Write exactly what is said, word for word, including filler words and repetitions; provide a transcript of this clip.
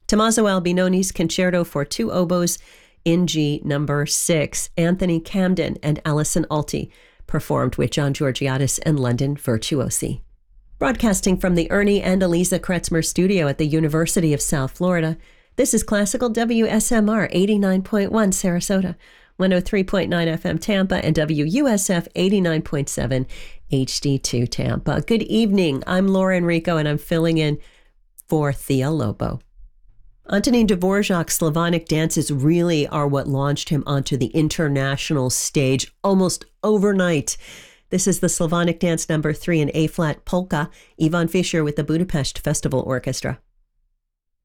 Tommaso Albinoni's Concerto for Two Oboes in G number six. Anthony Camden and Alison Alty performed with John Georgiadis and London Virtuosi. Broadcasting from the Ernie and Eliza Kretzmer studio at the University of South Florida, this is Classical W S M R eighty-nine point one Sarasota, one oh three point nine F M Tampa, and W U S F eighty-nine point seven H D two Tampa. Good evening. I'm Laura Enrico, and I'm filling in for Thea Lobo. Antonin Dvorak's Slavonic dances really are what launched him onto the international stage almost overnight. This is the Slavonic Dance number three in A-flat polka, Ivan Fischer with the Budapest Festival Orchestra.